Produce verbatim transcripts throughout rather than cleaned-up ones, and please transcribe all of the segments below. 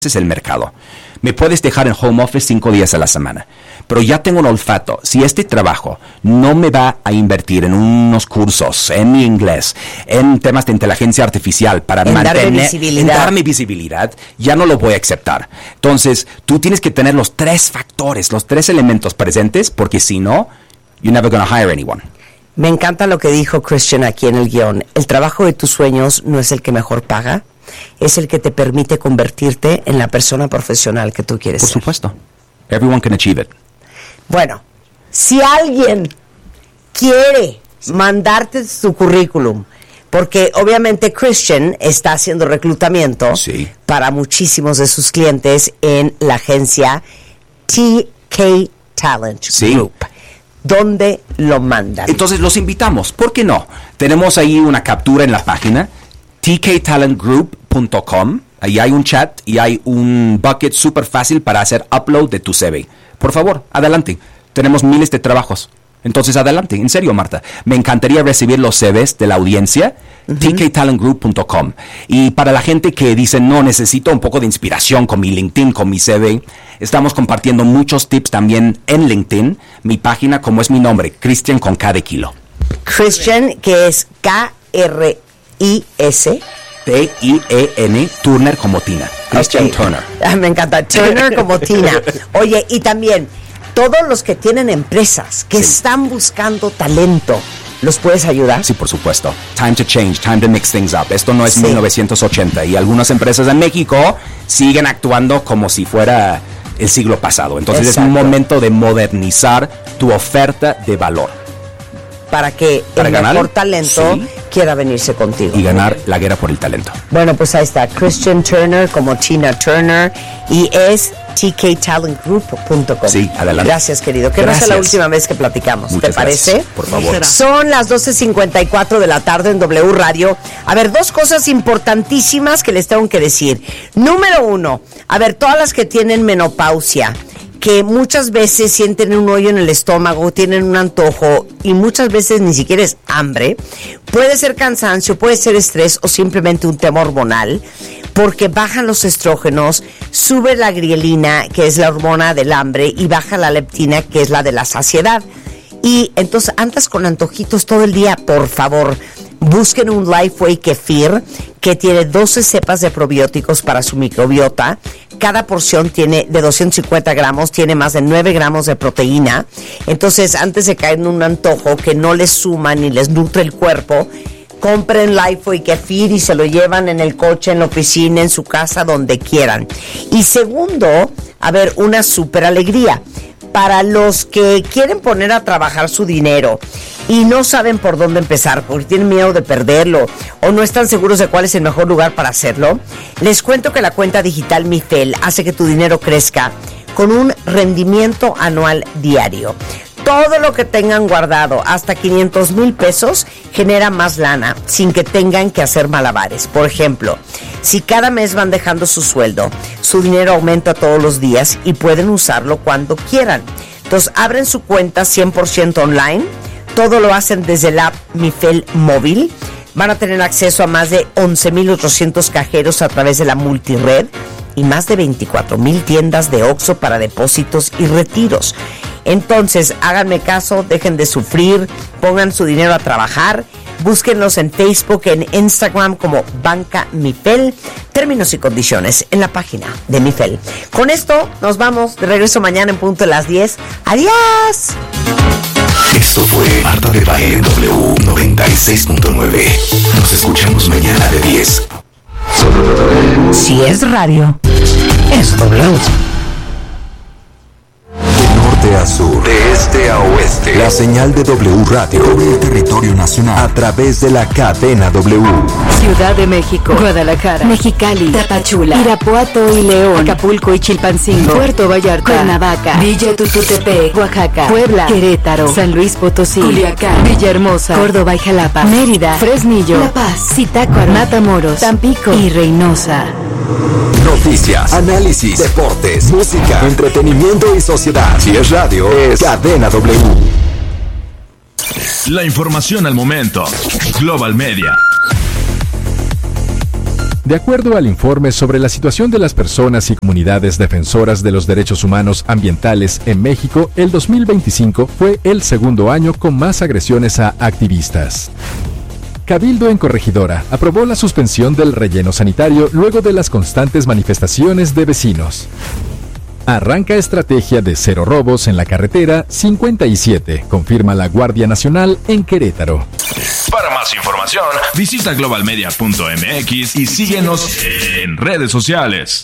es el mercado. Me puedes dejar en home office cinco días a la semana, pero ya tengo un olfato. Si este trabajo no me va a invertir en unos cursos, en mi inglés, en temas de inteligencia artificial para en mantener, darme visibilidad. en darme visibilidad, ya no lo voy a aceptar. Entonces, tú tienes que tener los tres factores, los tres elementos presentes, porque si no, you're never going to hire anyone. Me encanta lo que dijo Christian aquí en el guión. El trabajo de tus sueños no es el que mejor paga, es el que te permite convertirte en la persona profesional que tú quieres Por ser. supuesto. Everyone can achieve it. Bueno, si alguien quiere sí. mandarte su currículum, porque obviamente Christian está haciendo reclutamiento sí. para muchísimos de sus clientes en la agencia T K Talent sí. Group. ¿Dónde lo mandan? Entonces los invitamos. ¿Por qué no? Tenemos ahí una captura en la página t k talent group punto com. Ahí hay un chat y hay un bucket súper fácil para hacer upload de tu C V. Por favor, adelante. Tenemos miles de trabajos. Entonces, adelante. En serio, Marta. Me encantaría recibir los C Vs de la audiencia. Uh-huh. t k talent group punto com. Y para la gente que dice, no, necesito un poco de inspiración con mi LinkedIn, con mi C V, estamos compartiendo muchos tips también en LinkedIn. Mi página, como es mi nombre, Christian con K de kilo. Christian, que es K R I S T I E N, Turner como Tina. Christian okay. Turner. Ah, me encanta, Turner como Tina. Oye, y también, todos los que tienen empresas que sí. están buscando talento, ¿los puedes ayudar? Sí, por supuesto. Time to change, time to mix things up. Esto no es sí. mil novecientos ochenta y algunas empresas en México siguen actuando como si fuera el siglo pasado. Entonces Exacto. es un momento de modernizar tu oferta de valor. Para que Para el ganar, mejor talento sí. quiera venirse contigo. Y ganar la guerra por el talento. Bueno, pues ahí está, Christian Turner como Tina Turner y es t k talent group punto com. Sí, adelante. Gracias, querido. Que gracias. no sea la última vez que platicamos. Muchas ¿Te parece? Gracias. Por favor. Son las doce cincuenta y cuatro de la tarde en W Radio. A ver, dos cosas importantísimas que les tengo que decir. Número uno, a ver, todas las que tienen menopausia, que muchas veces sienten un hoyo en el estómago, tienen un antojo y muchas veces ni siquiera es hambre. Puede ser cansancio, puede ser estrés o simplemente un tema hormonal, porque bajan los estrógenos, sube la glielina, que es la hormona del hambre, y baja la leptina, que es la de la saciedad. Y entonces andas con antojitos todo el día, por favor, busquen un Lifeway Kefir que tiene doce cepas de probióticos para su microbiota. Cada porción tiene de doscientos cincuenta gramos, tiene más de nueve gramos de proteína. Entonces, antes de caer en un antojo que no les suma ni les nutre el cuerpo, compren Lifeway Kefir y se lo llevan en el coche, en la oficina, en su casa, donde quieran. Y segundo, a ver, una súper alegría. Para los que quieren poner a trabajar su dinero y no saben por dónde empezar, porque tienen miedo de perderlo o no están seguros de cuál es el mejor lugar para hacerlo, les cuento que la cuenta digital Mifel hace que tu dinero crezca con un rendimiento anual diario. Todo lo que tengan guardado, hasta quinientos mil pesos, genera más lana sin que tengan que hacer malabares. Por ejemplo, si cada mes van dejando su sueldo, su dinero aumenta todos los días y pueden usarlo cuando quieran. Entonces, abren su cuenta cien por ciento online, todo lo hacen desde la app Mifel móvil. Van a tener acceso a más de once mil ochocientos cajeros a través de la multired y más de veinticuatro mil tiendas de Oxxo para depósitos y retiros. Entonces, háganme caso, dejen de sufrir, pongan su dinero a trabajar, búsquenlos en Facebook, en Instagram como Banca Mifel, términos y condiciones en la página de Mifel. Con esto nos vamos, de regreso mañana en punto de las diez. ¡Adiós! Esto fue Marta de Baile en W noventa y seis punto nueve. Nos escuchamos mañana de diez. Si es radio, es W. De a sur, de este a oeste, la señal de W Radio cubre el territorio nacional a través de la cadena W. Ciudad de México, Guadalajara, Mexicali, Tapachula, Irapuato y León, Acapulco y Chilpancingo, Puerto Vallarta, Cuernavaca, Villa Tututepec, Oaxaca, Puebla, Querétaro, San Luis Potosí, Culiacán, Villahermosa, Córdoba y Jalapa, Mérida, Fresnillo, La Paz, Zitácuaro, Matamoros, Tampico y Reynosa. Noticias, análisis, deportes, música, entretenimiento y sociedad. Si es radio, es Cadena W. La información al momento. Global Media. De acuerdo al informe sobre la situación de las personas y comunidades defensoras de los derechos humanos ambientales en México, el dos mil veinticinco fue el segundo año con más agresiones a activistas. Cabildo en Corregidora aprobó la suspensión del relleno sanitario luego de las constantes manifestaciones de vecinos. Arranca estrategia de cero robos en la carretera cincuenta y siete, confirma la Guardia Nacional en Querétaro. Para más información, visita global media punto m x y síguenos en redes sociales.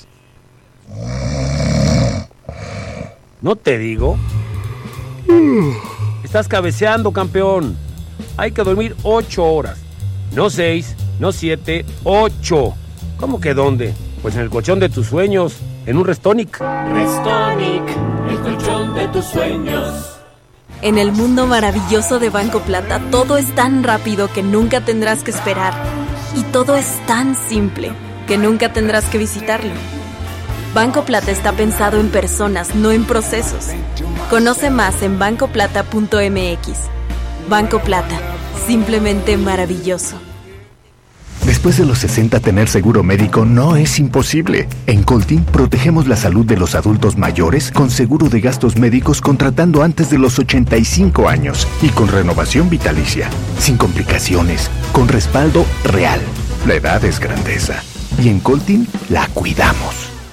¿No te digo? Estás cabeceando, campeón. Hay que dormir ocho horas. No seis, no siete, ocho. ¿Cómo que dónde? Pues en el colchón de tus sueños, en un Restonic. Restonic, el colchón de tus sueños. En el mundo maravilloso de Banco Plata, todo es tan rápido que nunca tendrás que esperar. Y todo es tan simple que nunca tendrás que visitarlo. Banco Plata está pensado en personas, no en procesos. Conoce más en banco plata punto m x. Banco Plata, simplemente maravilloso. Después de los sesenta, tener seguro médico no es imposible. En Coltin protegemos la salud de los adultos mayores con seguro de gastos médicos contratando antes de los ochenta y cinco años y con renovación vitalicia, sin complicaciones, con respaldo real. La edad es grandeza y en Coltin la cuidamos.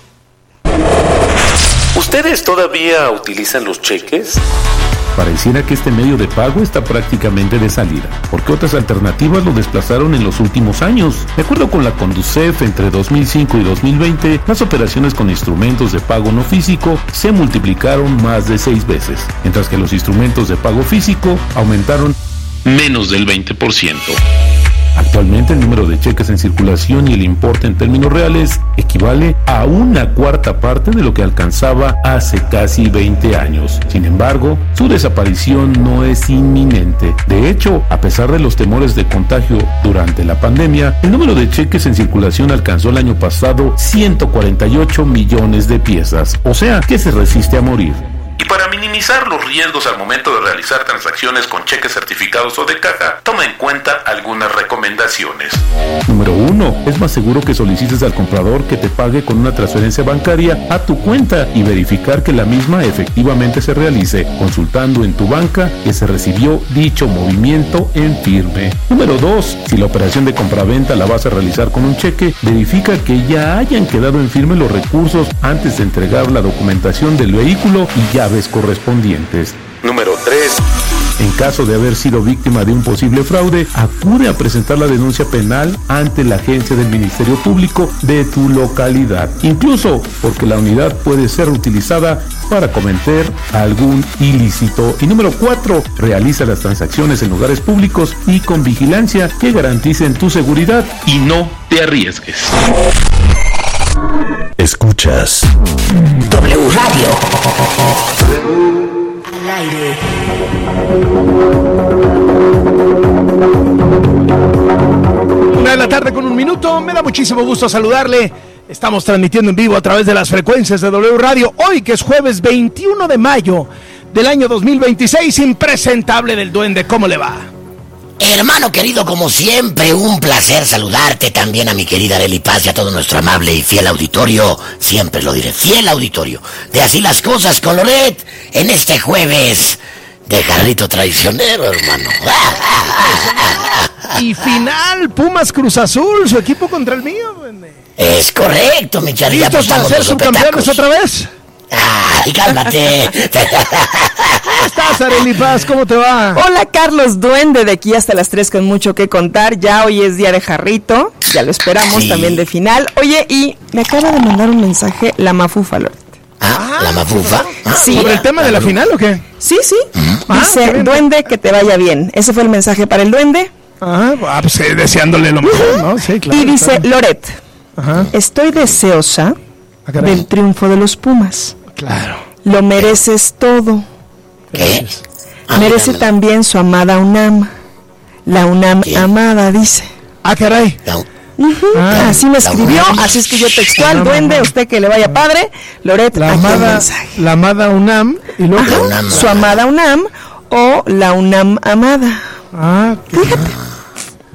¿Ustedes todavía utilizan los cheques? Pareciera que este medio de pago está prácticamente de salida, porque otras alternativas lo desplazaron en los últimos años. De acuerdo con la Conducef, entre dos mil cinco y dos mil veinte, las operaciones con instrumentos de pago no físico se multiplicaron más de seis veces, mientras que los instrumentos de pago físico aumentaron menos del veinte por ciento. Actualmente el número de cheques en circulación y el importe en términos reales equivale a una cuarta parte de lo que alcanzaba hace casi veinte años. Sin embargo, su desaparición no es inminente. De hecho, a pesar de los temores de contagio durante la pandemia, el número de cheques en circulación alcanzó el año pasado ciento cuarenta y ocho millones de piezas, o sea, que se resiste a morir. Y para minimizar los riesgos al momento de realizar transacciones con cheques certificados o de caja, toma en cuenta algunas recomendaciones. Número uno. Es más seguro que solicites al comprador que te pague con una transferencia bancaria a tu cuenta y verificar que la misma efectivamente se realice, consultando en tu banca que se recibió dicho movimiento en firme. Número dos. Si la operación de compraventa la vas a realizar con un cheque, verifica que ya hayan quedado en firme los recursos antes de entregar la documentación del vehículo y llaves correspondientes. Número tres. En caso de haber sido víctima de un posible fraude, acude a presentar la denuncia penal ante la agencia del Ministerio Público de tu localidad, incluso porque la unidad puede ser utilizada para cometer algún ilícito. Y número cuatro, realiza las transacciones en lugares públicos y con vigilancia que garanticen tu seguridad y no te arriesgues. Escuchas W Radio. Al aire. Una de la tarde con un minuto. Me da muchísimo gusto saludarle. Estamos transmitiendo en vivo a través de las frecuencias de W Radio. Hoy que es jueves veintiuno de mayo del año dos mil veintiséis. Impresentable del Duende. ¿Cómo le va? Hermano querido, como siempre, un placer saludarte, también a mi querida Arely Paz y a todo nuestro amable y fiel auditorio, siempre lo diré, fiel auditorio, de Así las Cosas con Loret, en este jueves de jarrito traicionero, hermano. Y final, Pumas Cruz Azul, su equipo contra el mío. Es correcto, mi charilla. ¿Listos para ser subcampeones otra vez? ¡Ay, cálmate! ¿Cómo estás, Arely Paz? ¿Cómo te va? Hola, Carlos Duende, de aquí hasta las tres con mucho que contar. Ya hoy es día de jarrito, ya lo esperamos, sí. También de final. Oye, y me acaba de mandar un mensaje la Mafufa, Loret. ¿Ah? ¿La Mafufa? Ah, sí. ¿Sobre el tema de la final o qué? Sí, sí. Ah, dice, Duende, que te vaya bien. Ese fue el mensaje para el Duende. Ajá, ah, pues eh, deseándole lo mejor, ¿no? Sí, claro. Y dice, claro. Loret, Ajá. estoy deseosa ah, del triunfo de los Pumas. Claro. Lo mereces todo. ¿Qué? Ah, Merece mira, también su amada UNAM. La UNAM ¿Qué? Amada, dice. Ah, caray. No. Uh-huh. Ah, así me escribió, así es que yo textual, no, Duende, no, no. Usted que le vaya padre, Loret, la amada, la amada UNAM y luego Ajá, UNAM, su amada UNAM o la UNAM amada. Ah, fíjate.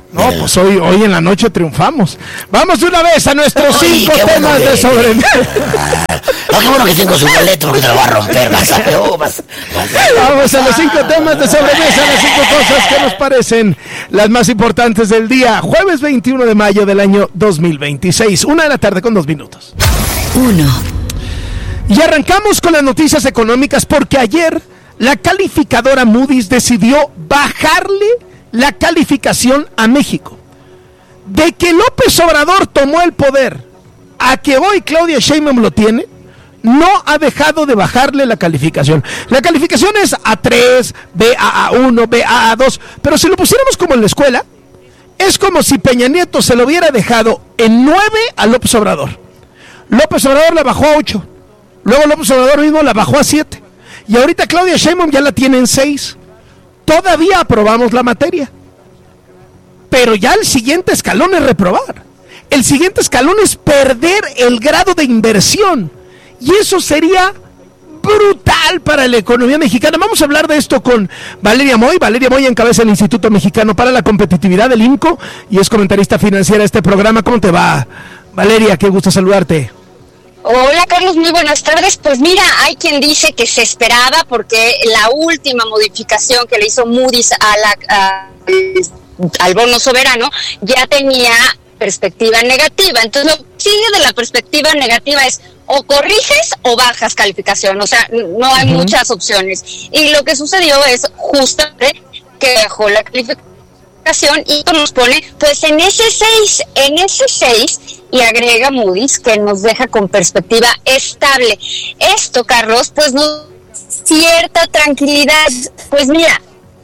No, pues hoy, hoy en la noche triunfamos. Vamos de una vez a nuestros Ay, cinco temas bueno de que... sobremesa. No, qué bueno que tengo su boleto porque te lo va a romper. Vas a... Oh, vas... Vamos a los cinco temas de sobremesa, las cinco cosas que nos parecen las más importantes del día. Jueves veintiuno de mayo del año dos mil veintiséis, una de la tarde con dos minutos. Uno. Y arrancamos con las noticias económicas porque ayer la calificadora Moody's decidió bajarle la calificación a México. De que López Obrador tomó el poder a que hoy Claudia Sheinbaum lo tiene, no ha dejado de bajarle la calificación. La calificación es A tres, B A A uno, B A A dos, pero si lo pusiéramos como en la escuela, es como si Peña Nieto se lo hubiera dejado en nueve a López Obrador. López Obrador la bajó a ocho, luego López Obrador mismo la bajó a siete, y ahorita Claudia Sheinbaum ya la tiene en seis. Todavía aprobamos la materia, pero ya el siguiente escalón es reprobar. El siguiente escalón es perder el grado de inversión, y eso sería brutal para la economía mexicana. Vamos a hablar de esto con Valeria Moy. Valeria Moy encabeza el Instituto Mexicano para la Competitividad, del INCO, y es comentarista financiera de este programa. ¿Cómo te va, Valeria? Qué gusto saludarte. Hola Carlos, muy buenas tardes. Pues mira, hay quien dice que se esperaba porque la última modificación que le hizo Moody's a la, a, al bono soberano ya tenía perspectiva negativa. Entonces lo que sigue de la perspectiva negativa es o corriges o bajas calificación, o sea, no hay uh-huh. muchas opciones. Y lo que sucedió es justamente que bajó la calificación y nos pone pues en ese seis, en ese seis, y agrega Moody's que nos deja con perspectiva estable. Esto, Carlos, pues nos cierta tranquilidad. Pues mira,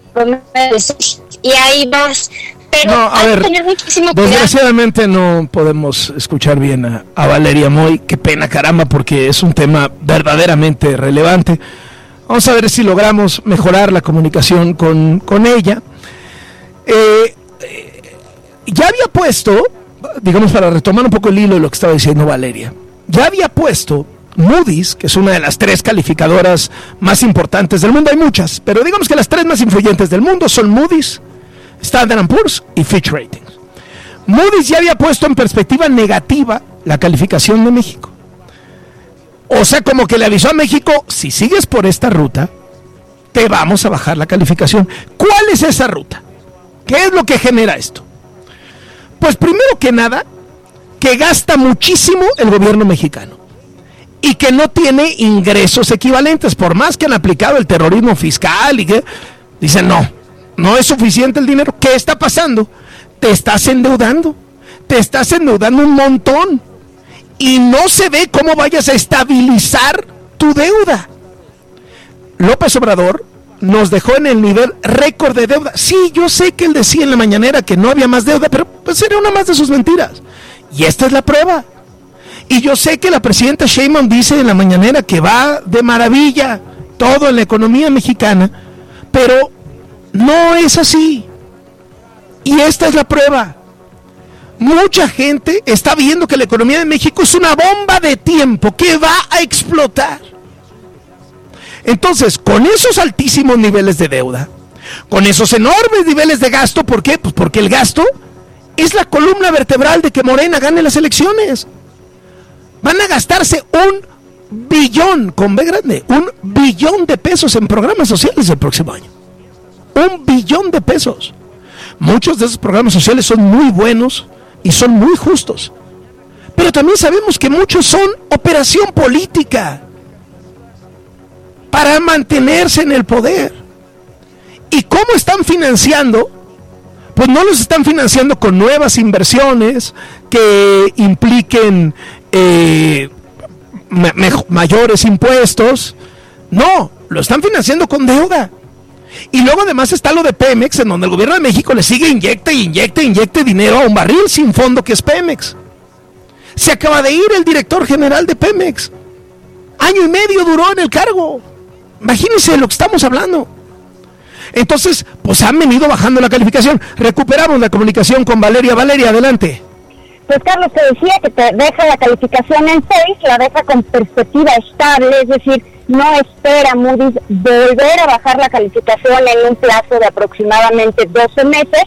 y ahí vas. Pero no, a hay ver, que tener muchísimo cuidado. Desgraciadamente no podemos escuchar bien a, a Valeria Moy. Qué pena, caramba, porque es un tema verdaderamente relevante. Vamos a ver si logramos mejorar la comunicación con, con ella. Eh, eh, ya había puesto, digamos, para retomar un poco el hilo de lo que estaba diciendo Valeria, ya había puesto Moody's, que es una de las tres calificadoras más importantes del mundo. Hay muchas, pero digamos que las tres más influyentes del mundo son Moody's, Standard and Poor's y Fitch Ratings. Moody's ya había puesto en perspectiva negativa la calificación de México. O sea, como que le avisó a México: si sigues por esta ruta, te vamos a bajar la calificación. ¿Cuál es esa ruta? ¿Qué es lo que genera esto? Pues primero que nada, que gasta muchísimo el gobierno mexicano y que no tiene ingresos equivalentes, por más que han aplicado el terrorismo fiscal y que dicen no, no es suficiente el dinero. ¿Qué está pasando? Te estás endeudando, te estás endeudando un montón y no se ve cómo vayas a estabilizar tu deuda. López Obrador nos dejó en el nivel récord de deuda. Sí, yo sé que él decía en la mañanera que no había más deuda, pero pues era una más de sus mentiras. Y esta es la prueba. Y yo sé que la presidenta Sheinbaum dice en la mañanera que va de maravilla todo en la economía mexicana, pero no es así. Y esta es la prueba. Mucha gente está viendo que la economía de México es una bomba de tiempo que va a explotar. Entonces, con esos altísimos niveles de deuda, con esos enormes niveles de gasto, ¿por qué? Pues porque el gasto es la columna vertebral de que Morena gane las elecciones. Van a gastarse un billón, con B grande, un billón de pesos en programas sociales el próximo año. Un billón de pesos. Muchos de esos programas sociales son muy buenos y son muy justos. Pero también sabemos que muchos son operación política para mantenerse en el poder. ¿Y cómo están financiando? Pues no los están financiando con nuevas inversiones que impliquen eh, ma- mayores impuestos. No, lo están financiando con deuda. Y luego además está lo de Pemex, en donde el gobierno de México le sigue inyecte, inyecte, inyecte dinero a un barril sin fondo que es Pemex. Se acaba de ir el director general de Pemex. Año y medio duró en el cargo. Imagínense de lo que estamos hablando. Entonces, pues han venido bajando la calificación. Recuperamos la comunicación con Valeria. Valeria, adelante. Pues Carlos, te decía que te deja la calificación en seis, la deja con perspectiva estable, es decir, no espera Moody's volver a bajar la calificación en un plazo de aproximadamente doce meses,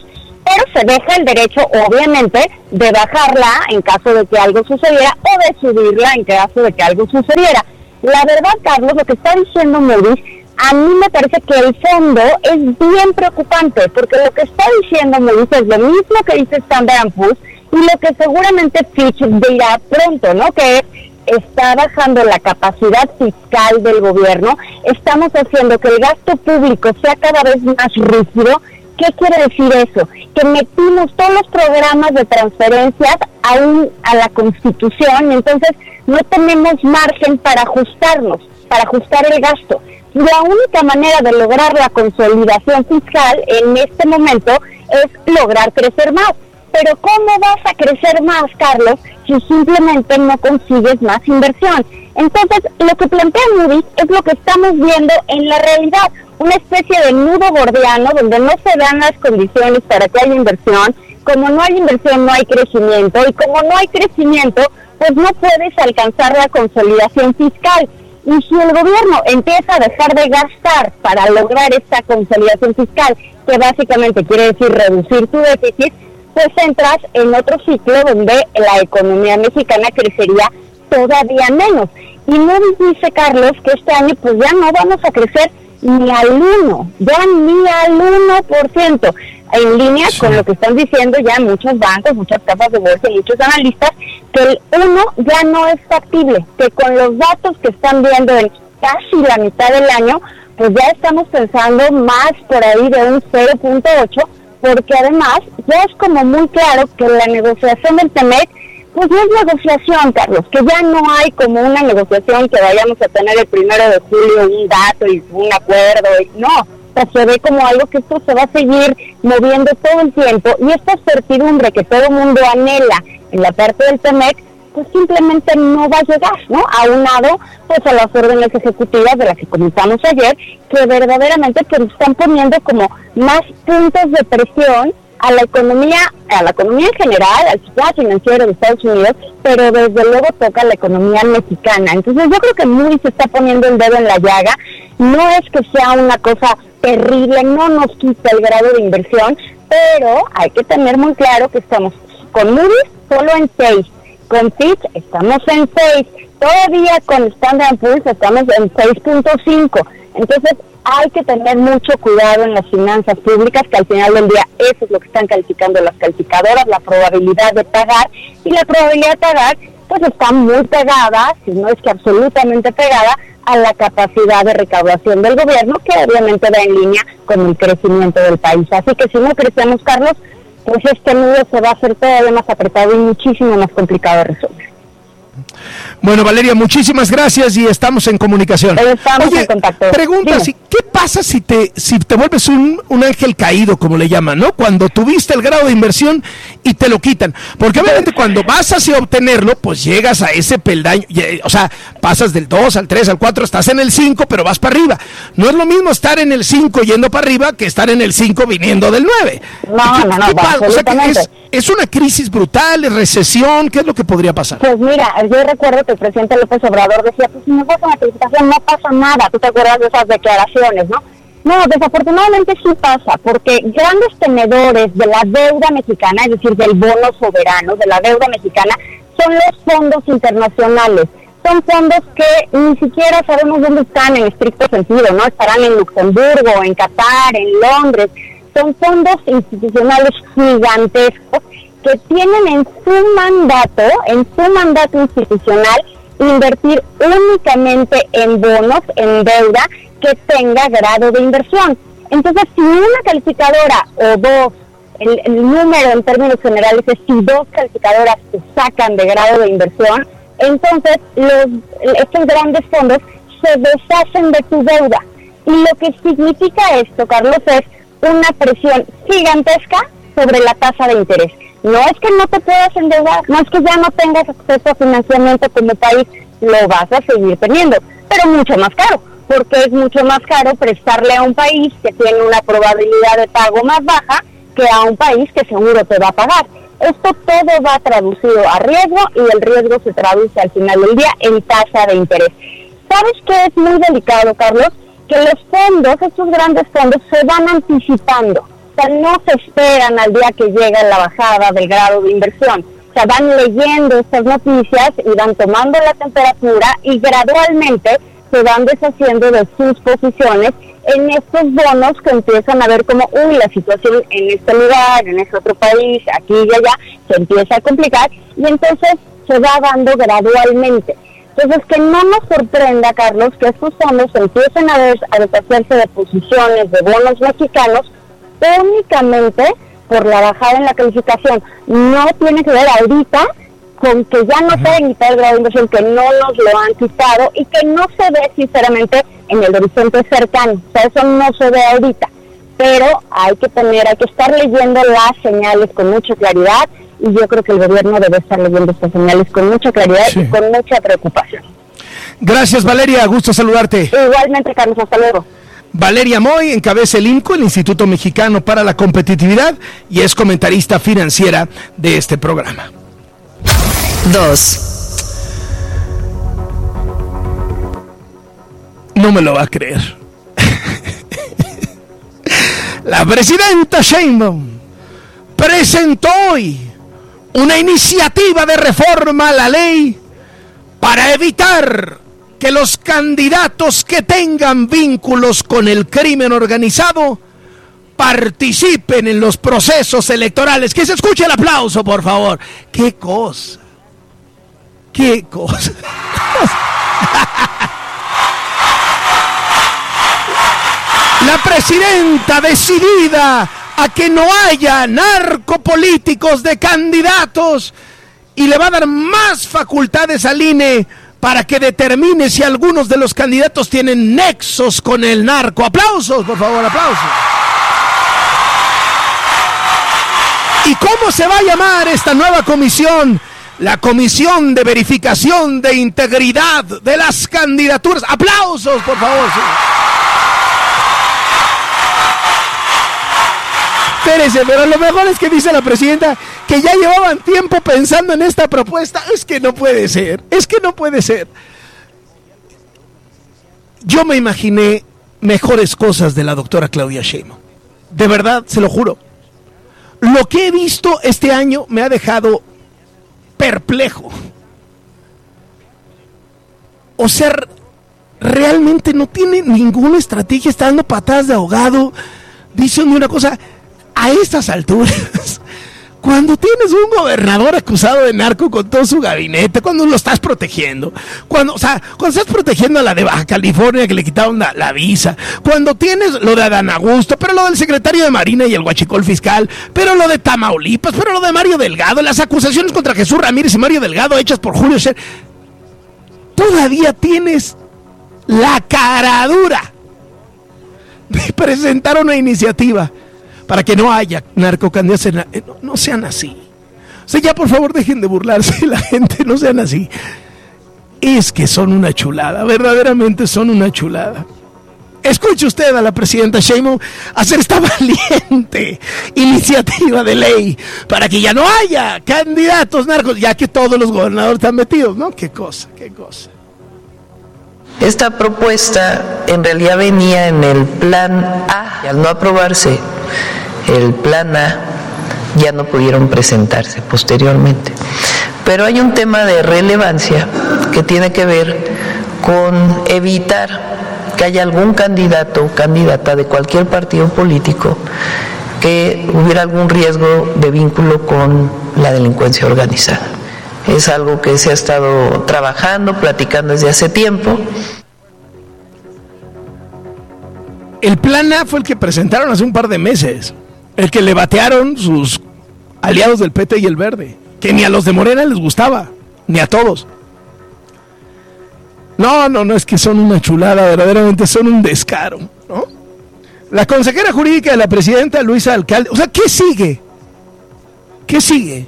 pero se deja el derecho, obviamente, de bajarla en caso de que algo sucediera o de subirla en caso de que algo sucediera. La verdad, Carlos, lo que está diciendo Moody's, a mí me parece que el fondo es bien preocupante, porque lo que está diciendo Moody's es lo mismo que dice Standard and Poor's y lo que seguramente Fitch dirá pronto, ¿no? Que es, está bajando la capacidad fiscal del gobierno, estamos haciendo que el gasto público sea cada vez más rígido. ¿Qué quiere decir eso? Que metimos todos los programas de transferencias a, un, a la Constitución, y entonces no tenemos margen para ajustarnos, para ajustar el gasto. La única manera de lograr la consolidación fiscal en este momento es lograr crecer más. Pero ¿cómo vas a crecer más, Carlos, si simplemente no consigues más inversión? Entonces, lo que plantea Moody's es lo que estamos viendo en la realidad, una especie de nudo gordiano donde no se dan las condiciones para que haya inversión. Como no hay inversión, no hay crecimiento, y como no hay crecimiento, pues no puedes alcanzar la consolidación fiscal. Y si el gobierno empieza a dejar de gastar para lograr esta consolidación fiscal, que básicamente quiere decir reducir tu déficit, pues entras en otro ciclo donde la economía mexicana crecería todavía menos. Y Moody's dice, Carlos, que este año pues ya no vamos a crecer ni al uno, ya ni al uno por ciento, en línea sí. con lo que están diciendo ya muchos bancos, muchas casas de bolsa y muchos analistas, que el uno ya no es factible, que con los datos que están viendo en casi la mitad del año, pues ya estamos pensando más por ahí de un cero punto ocho, porque además ya es como muy claro que la negociación del T-MEC pues no es negociación, Carlos, que ya no hay como una negociación que vayamos a tener el primero de julio un dato y un acuerdo, y no, o sea, se ve como algo que esto se va a seguir moviendo todo el tiempo, y esta certidumbre que todo el mundo anhela en la parte del T-MEC, pues simplemente no va a llegar, ¿no? Aunado pues a las órdenes ejecutivas de las que comentamos ayer, que verdaderamente pues están poniendo como más puntos de presión a la economía, a la economía en general, al sistema financiero de Estados Unidos, pero desde luego toca a la economía mexicana. Entonces yo creo que Moody's se está poniendo el dedo en la llaga. No es que sea una cosa terrible, no nos quita el grado de inversión, pero hay que tener muy claro que estamos con Moody's solo en seis, con Fitch estamos en seis, todavía con Standard and Poor's estamos en seis punto cinco. Entonces hay que tener mucho cuidado en las finanzas públicas, que al final del día eso es lo que están calificando las calificadoras, la probabilidad de pagar, y la probabilidad de pagar pues está muy pegada, si no es que absolutamente pegada, a la capacidad de recaudación del gobierno, que obviamente va en línea con el crecimiento del país. Así que si no crecemos, Carlos, pues este nudo se va a hacer todavía más apretado y muchísimo más complicado de resolver. Bueno, Valeria, muchísimas gracias y estamos en comunicación. Estamos Oye, en contacto. Pregunta, si, ¿qué pasa si te si te vuelves un, un ángel caído, como le llaman, ¿no? Cuando tuviste el grado de inversión y te lo quitan. Porque obviamente cuando vas hacia obtenerlo, pues llegas a ese peldaño, o sea, pasas del dos al tres, al cuatro, estás en el cinco, pero vas para arriba. No es lo mismo estar en el cinco yendo para arriba que estar en el cinco viniendo del nueve. No, no, no, ¿Qué pasa? O sea, que absolutamente. es, es una crisis brutal, es recesión, ¿qué es lo que podría pasar? Pues mira, yo recuerdo que el presidente López Obrador decía, pues si nos pasa una calificación no pasa nada. ¿Tú te acuerdas de esas declaraciones, no? No, desafortunadamente sí pasa, porque grandes tenedores de la deuda mexicana, es decir, del bono soberano, de la deuda mexicana, son los fondos internacionales. Son fondos que ni siquiera sabemos dónde están en estricto sentido, ¿no? Estarán en Luxemburgo, en Qatar, en Londres. Son fondos institucionales gigantescos que tienen en su mandato, en su mandato institucional, invertir únicamente en bonos, en deuda, que tenga grado de inversión. Entonces, si una calificadora o dos, el, el número en términos generales es si dos calificadoras se sacan de grado de inversión, entonces los estos grandes fondos se deshacen de tu deuda. Y lo que significa esto, Carlos, es una presión gigantesca sobre la tasa de interés. No es que no te puedas endeudar, no es que ya no tengas acceso a financiamiento como país, lo vas a seguir teniendo, pero mucho más caro, porque es mucho más caro prestarle a un país que tiene una probabilidad de pago más baja que a un país que seguro te va a pagar. Esto todo va traducido a riesgo y el riesgo se traduce al final del día en tasa de interés. ¿Sabes qué es muy delicado, Carlos? Que los fondos, estos grandes fondos, se van anticipando. sea, no se esperan al día que llega la bajada del grado de inversión. O sea, van leyendo estas noticias y van tomando la temperatura y gradualmente se van deshaciendo de sus posiciones en estos bonos que empiezan a ver como, uy, la situación en este lugar, en este otro país, aquí y allá, se empieza a complicar y entonces se va dando gradualmente. Entonces, que no nos sorprenda, Carlos, que estos fondos empiecen a, des- a deshacerse de posiciones de bonos mexicanos únicamente por la bajada en la calificación. No tiene que ver ahorita con que ya no pueden quitar el grado de inversión, que no nos lo han quitado y que no se ve sinceramente en el horizonte cercano. O sea, eso no se ve ahorita. Pero hay que tener, hay que estar leyendo las señales con mucha claridad y yo creo que el gobierno debe estar leyendo estas señales con mucha claridad sí. y con mucha preocupación. Gracias, Valeria, gusto saludarte. Igualmente, Carlos, hasta luego. Valeria Moy encabeza el I M C O, el Instituto Mexicano para la Competitividad, y es comentarista financiera de este programa. Dos. No me lo va a creer. La presidenta Sheinbaum presentó hoy una iniciativa de reforma a la ley para evitar que los candidatos que tengan vínculos con el crimen organizado participen en los procesos electorales. Que se escuche el aplauso, por favor. ¡Qué cosa! ¡Qué cosa! La presidenta decidida a que no haya narcopolíticos de candidatos y le va a dar más facultades al I N E para que determine si algunos de los candidatos tienen nexos con el narco. ¡Aplausos, por favor, aplausos! ¿Y cómo se va a llamar esta nueva comisión? La Comisión de Verificación de Integridad de las Candidaturas. ¡Aplausos, por favor! Sí. Espérese, pero lo mejor es que dice la presidenta que ya llevaban tiempo pensando en esta propuesta. Es que no puede ser, es que no puede ser. Yo me imaginé mejores cosas de la doctora Claudia Sheinbaum. De verdad, se lo juro. Lo que he visto este año me ha dejado perplejo. O sea, realmente no tiene ninguna estrategia, está dando patadas de ahogado. Dice una cosa, a estas alturas, cuando tienes un gobernador acusado de narco con todo su gabinete, cuando lo estás protegiendo, cuando, o sea, cuando estás protegiendo a la de Baja California que le quitaron la, la visa, cuando tienes lo de Adán Augusto, pero lo del secretario de Marina y el huachicol fiscal, pero lo de Tamaulipas, pero lo de Mario Delgado, las acusaciones contra Jesús Ramírez y Mario Delgado hechas por Julio Scherer, todavía tienes la caradura de presentar una iniciativa para que no haya narcocandidatos. No, no sean así. O sea, ya por favor dejen de burlarse de la gente, no sean así. Es que son una chulada, verdaderamente son una chulada. Escuche usted a la presidenta Sheinbaum hacer esta valiente iniciativa de ley para que ya no haya candidatos narcos, ya que todos los gobernadores están metidos, ¿no? Qué cosa, qué cosa. Esta propuesta en realidad venía en el plan A, y al no aprobarse el plan A, ya no pudieron presentarse posteriormente. Pero hay un tema de relevancia que tiene que ver con evitar que haya algún candidato o candidata de cualquier partido político que hubiera algún riesgo de vínculo con la delincuencia organizada. Es algo que se ha estado trabajando, platicando desde hace tiempo. El plan A fue el que presentaron hace un par de meses, el que le batearon sus aliados del P T y el Verde, que ni a los de Morena les gustaba, ni a todos. No, no, no, es que son una chulada, verdaderamente son un descaro, ¿no? La consejera jurídica de la presidenta Luisa Alcalde, o sea, ¿qué sigue? ¿Qué sigue?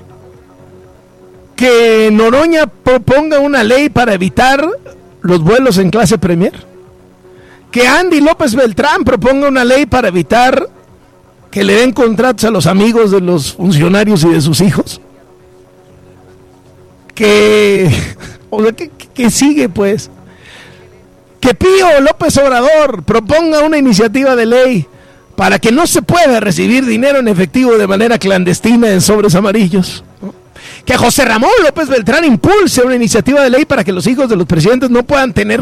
¿Que Noroña proponga una ley para evitar los vuelos en clase Premier? ¿Que Andy López Beltrán proponga una ley para evitar que le den contratos a los amigos de los funcionarios y de sus hijos? ¿Que, o sea, ¿qué, qué sigue, pues? ¿Que Pío López Obrador proponga una iniciativa de ley para que no se pueda recibir dinero en efectivo de manera clandestina en sobres amarillos. Que José Ramón López Beltrán impulse una iniciativa de ley para que los hijos de los presidentes no puedan tener